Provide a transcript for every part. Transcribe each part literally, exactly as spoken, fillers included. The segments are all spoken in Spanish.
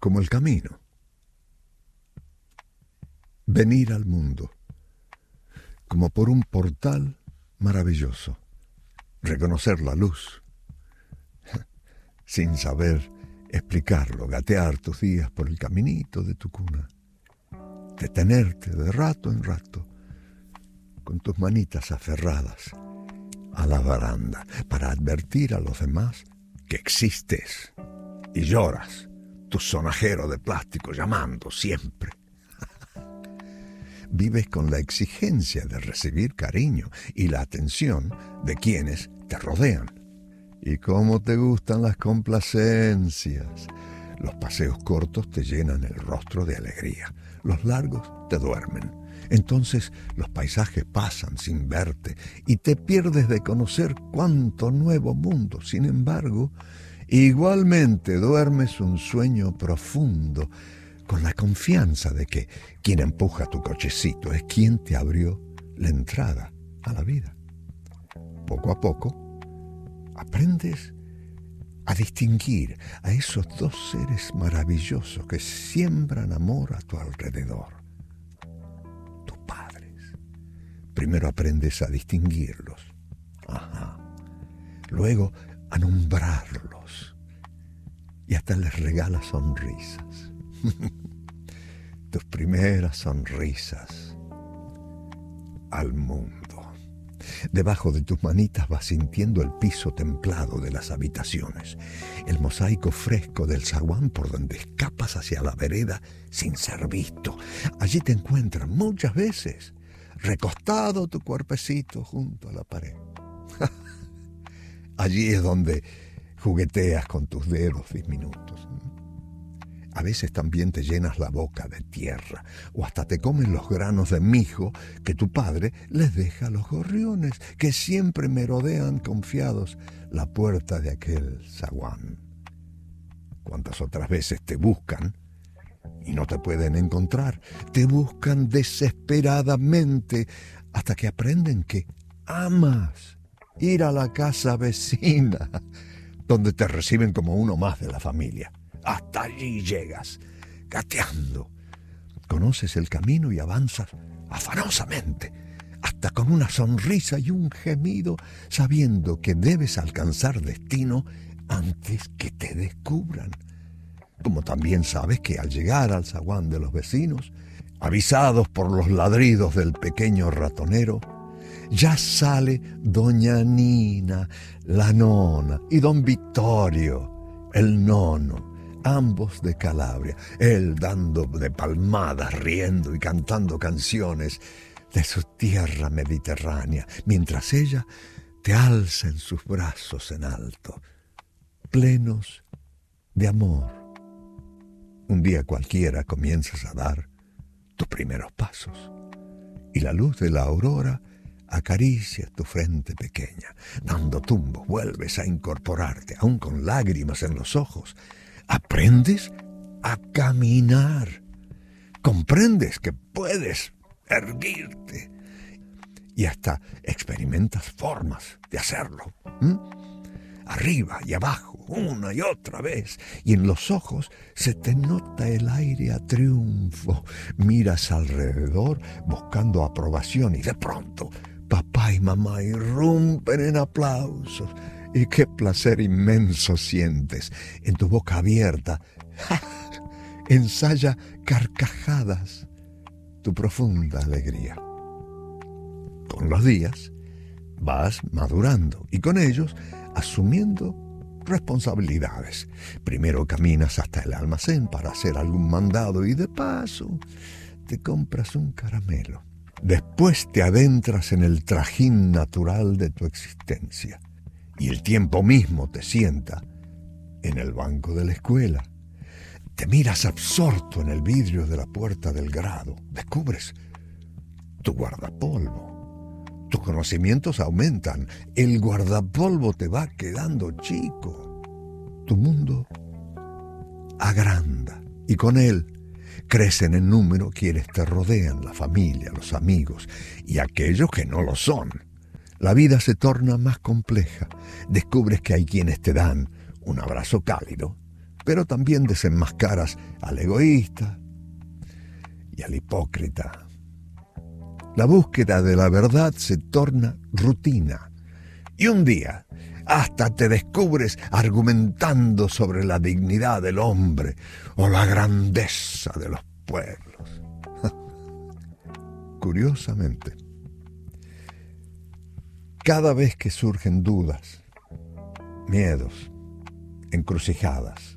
como el camino. Venir al mundo, como por un portal maravilloso. Reconocer la luz, sin saber explicarlo, gatear tus días por el caminito de tu cuna. Detenerte de rato en rato, con tus manitas aferradas a la baranda, para advertir a los demás que existes y lloras, tu sonajero de plástico llamando siempre. Vives con la exigencia de recibir cariño y la atención de quienes te rodean. Y cómo te gustan las complacencias. Los paseos cortos te llenan el rostro de alegría, los largos te duermen. Entonces los paisajes pasan sin verte y te pierdes de conocer cuánto nuevo mundo. Sin embargo, igualmente duermes un sueño profundo, con la confianza de que quien empuja tu cochecito es quien te abrió la entrada a la vida. Poco a poco, aprendes a distinguir a esos dos seres maravillosos que siembran amor a tu alrededor. Tus padres. Primero aprendes a distinguirlos. Ajá. Luego a nombrarlos. Y hasta les regalas sonrisas. Tus primeras sonrisas al mundo. Debajo de tus manitas vas sintiendo el piso templado de las habitaciones, el mosaico fresco del zaguán por donde escapas hacia la vereda sin ser visto. Allí te encuentras muchas veces recostado tu cuerpecito junto a la pared. Allí es donde jugueteas con tus dedos diminutos. A veces también te llenas la boca de tierra o hasta te comen los granos de mijo que tu padre les deja a los gorriones que siempre merodean confiados la puerta de aquel zaguán. ¿Cuántas otras veces te buscan y no te pueden encontrar? Te buscan desesperadamente hasta que aprenden que amas ir a la casa vecina, donde te reciben como uno más de la familia. Hasta allí llegas, gateando. Conoces el camino y avanzas afanosamente, hasta con una sonrisa y un gemido, sabiendo que debes alcanzar destino antes que te descubran. Como también sabes que al llegar al zaguán de los vecinos, avisados por los ladridos del pequeño ratonero, ya sale doña Nina, la nona, y don Vittorio, el nono, ambos de Calabria, él dando de palmadas, riendo y cantando canciones de su tierra mediterránea, mientras ella te alza en sus brazos en alto, plenos de amor. Un día cualquiera comienzas a dar tus primeros pasos y la luz de la aurora acaricia tu frente pequeña. Dando tumbos vuelves a incorporarte, aún con lágrimas en los ojos. Aprendes a caminar. Comprendes que puedes erguirte. Y hasta experimentas formas de hacerlo. ¿Mm? Arriba y abajo, una y otra vez. Y en los ojos se te nota el aire a triunfo. Miras alrededor buscando aprobación y de pronto papá y mamá irrumpen en aplausos. Y qué placer inmenso sientes en tu boca abierta. Ensaya carcajadas tu profunda alegría. Con los días vas madurando y con ellos asumiendo responsabilidades. Primero caminas hasta el almacén para hacer algún mandado y de paso te compras un caramelo. Después te adentras en el trajín natural de tu existencia. Y el tiempo mismo te sienta en el banco de la escuela. Te miras absorto en el vidrio de la puerta del grado. Descubres tu guardapolvo. Tus conocimientos aumentan. El guardapolvo te va quedando chico. Tu mundo agranda y con él crecen en número quienes te rodean, la familia, los amigos y aquellos que no lo son. La vida se torna más compleja. Descubres que hay quienes te dan un abrazo cálido pero también desenmascaras al egoísta y al hipócrita. La búsqueda de la verdad se torna rutina y un día hasta te descubres argumentando sobre la dignidad del hombre o la grandeza de los pueblos. Curiosamente, cada vez que surgen dudas, miedos, encrucijadas,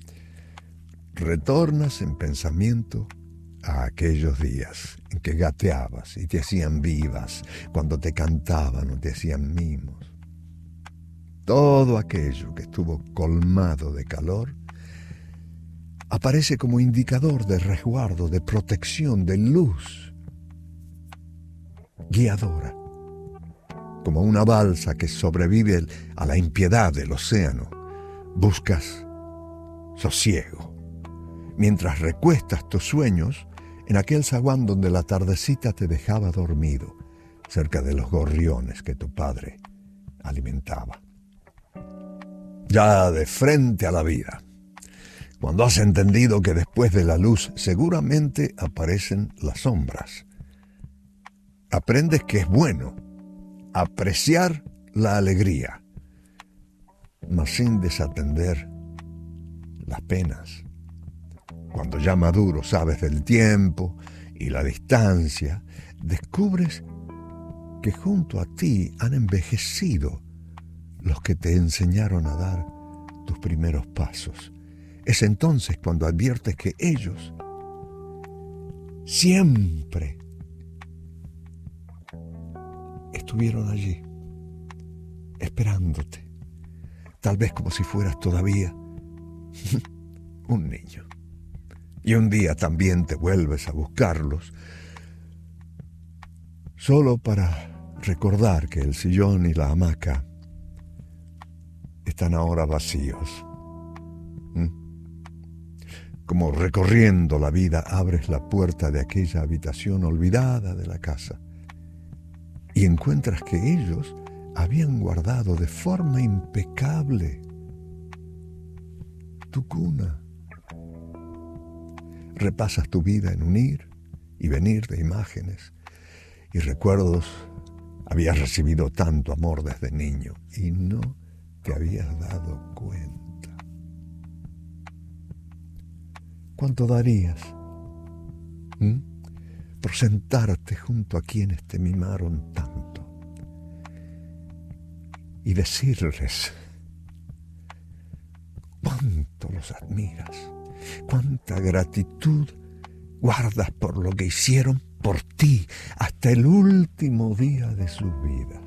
retornas en pensamiento a aquellos días en que gateabas y te hacían vivas, cuando te cantaban o te hacían mimos. Todo aquello que estuvo colmado de calor aparece como indicador de resguardo, de protección, de luz guiadora, como una balsa que sobrevive a la impiedad del océano. Buscas sosiego mientras recuestas tus sueños en aquel zaguán donde la tardecita te dejaba dormido, cerca de los gorriones que tu padre alimentaba. Ya de frente a la vida, cuando has entendido que después de la luz seguramente aparecen las sombras, aprendes que es bueno apreciar la alegría, mas sin desatender las penas. Cuando ya maduro sabes del tiempo y la distancia, descubres que junto a ti han envejecido los que te enseñaron a dar tus primeros pasos. Es entonces cuando adviertes que ellos siempre estuvieron allí, esperándote, tal vez como si fueras todavía un niño. Y un día también te vuelves a buscarlos, solo para recordar que el sillón y la hamaca están ahora vacíos. ¿Mm? Como recorriendo la vida abres la puerta de aquella habitación olvidada de la casa y encuentras que ellos habían guardado de forma impecable tu cuna. Repasas tu vida en un ir y venir de imágenes y recuerdos. Habías recibido tanto amor desde niño y no te habías dado cuenta. ¿Cuánto darías ¿Mm? por sentarte junto a quienes te mimaron tanto y decirles cuánto los admiras? Cuánta gratitud guardas por lo que hicieron por ti hasta el último día de sus vidas.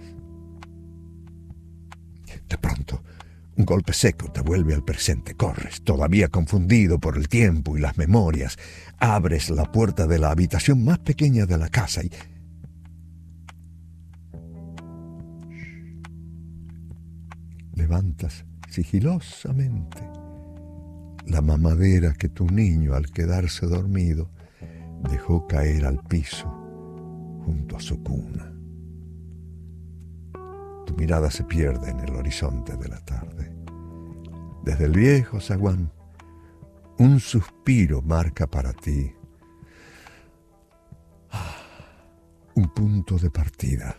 De pronto, un golpe seco te vuelve al presente. Corres, todavía confundido por el tiempo y las memorias. Abres la puerta de la habitación más pequeña de la casa y... levantas sigilosamente la mamadera que tu niño, al quedarse dormido, dejó caer al piso junto a su cuna. Tu mirada se pierde en el horizonte de la tarde. Desde el viejo zaguán, un suspiro marca para ti un punto de partida.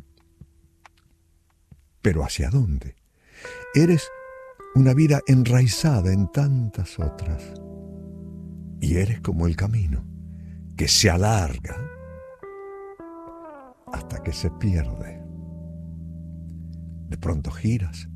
¿Pero hacia dónde? Eres una vida enraizada en tantas otras. Y eres como el camino, que se alarga hasta que se pierde. De pronto giras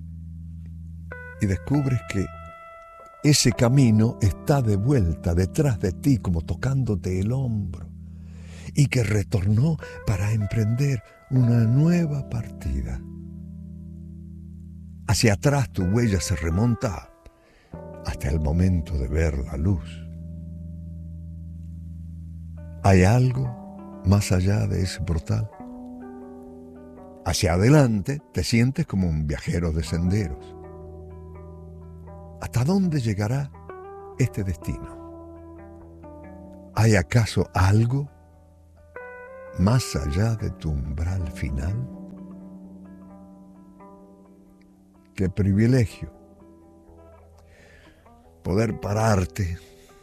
y descubres que ese camino está de vuelta detrás de ti, como tocándote el hombro, y que retornó para emprender una nueva partida. Hacia atrás tu huella se remonta hasta el momento de ver la luz. ¿Hay algo más allá de ese portal? Hacia adelante te sientes como un viajero de senderos. ¿Hasta dónde llegará este destino? ¿Hay acaso algo más allá de tu umbral final? ¡Qué privilegio! poder pararte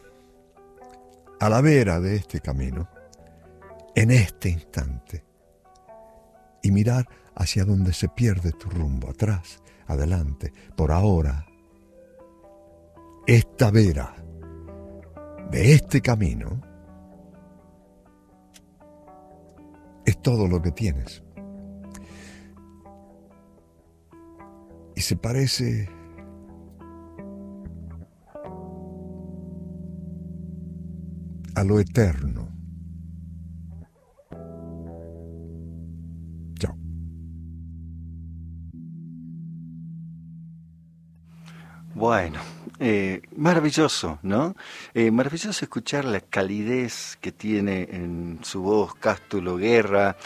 a la vera de este camino, en este instante, y mirar hacia donde se pierde tu rumbo, atrás, adelante, por ahora. Esta vera de este camino es todo lo que tienes. Y se parece a lo eterno. Chao. Bueno, eh, maravilloso, ¿no? Eh, maravilloso escuchar la calidez que tiene en su voz Cástulo Guerra,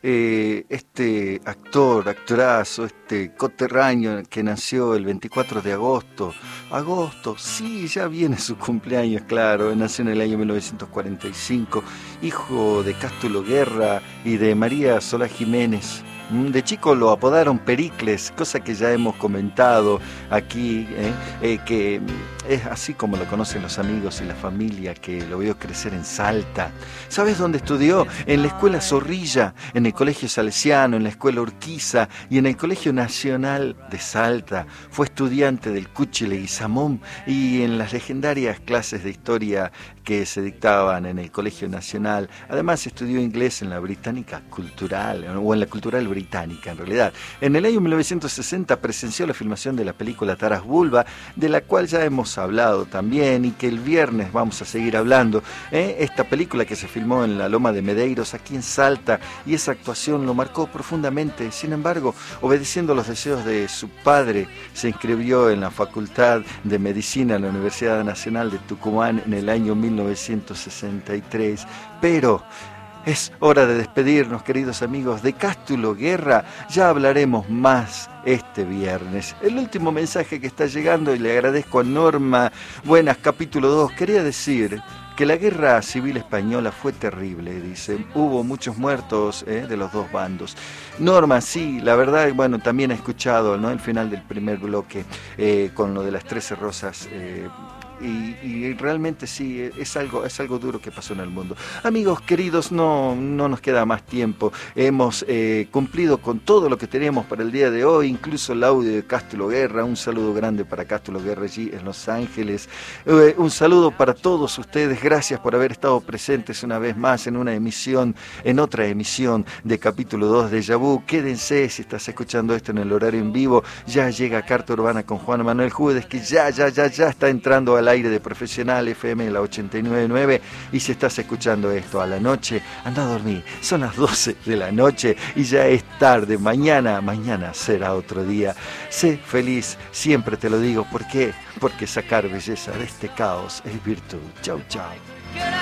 eh, este actor, actorazo, este coterráneo que nació el veinticuatro de agosto. Agosto, sí, ya viene su cumpleaños, claro, nació en el año mil novecientos cuarenta y cinco, hijo de Cástulo Guerra y de María Solá Jiménez. De chico lo apodaron Pericles, cosa que ya hemos comentado aquí, eh, eh, que es así como lo conocen los amigos y la familia, que lo vio crecer en Salta. ¿Sabes dónde estudió? En la escuela Zorrilla, en el colegio Salesiano, en la escuela Urquiza y en el Colegio Nacional de Salta. Fue estudiante del Cuchi Leguizamón y en las legendarias clases de historia que se dictaban en el Colegio Nacional. Además estudió inglés en la Británica Cultural, o en la Cultural Británica en realidad. En el año mil novecientos sesenta presenció la filmación de la película Taras Bulba, de la cual ya hemos hablado también y que el viernes vamos a seguir hablando. ¿eh? Esta película que se filmó en la Loma de Medeiros, aquí en Salta, y esa actuación lo marcó profundamente. Sin embargo, obedeciendo los deseos de su padre, se inscribió en la Facultad de Medicina en la Universidad Nacional de Tucumán en el año mil novecientos sesenta y tres. Pero es hora de despedirnos, queridos amigos, de Cástulo Guerra. Ya hablaremos más este viernes. El último mensaje que está llegando, y le agradezco a Norma Buenas, capítulo dos, quería decir que la guerra civil española fue terrible, dice. Hubo muchos muertos eh, de los dos bandos. Norma, sí, la verdad, bueno, también he escuchado, ¿no?, el final del primer bloque eh, con lo de las trece rosas. Eh, Y, y realmente sí, es algo, es algo duro que pasó en el mundo. Amigos queridos, no, no nos queda más tiempo. Hemos eh, cumplido con todo lo que teníamos para el día de hoy, incluso el audio de Cástulo Guerra. Un saludo grande para Cástulo Guerra allí en Los Ángeles. Eh, un saludo para todos ustedes. Gracias por haber estado presentes una vez más en una emisión, en otra emisión de capítulo dos de Déjà Vu. Quédense, si estás escuchando esto en el horario en vivo, ya llega Carta Urbana con Juan Manuel Judes, que ya, ya, ya, ya está entrando al aire de Profesional F M, la ochenta y nueve punto nueve. Y si estás escuchando esto a la noche, anda a dormir, son las doce de la noche y ya es tarde. Mañana, mañana será otro día. Sé feliz, siempre te lo digo. ¿Por qué? Porque sacar belleza de este caos es virtud. Chau, chau.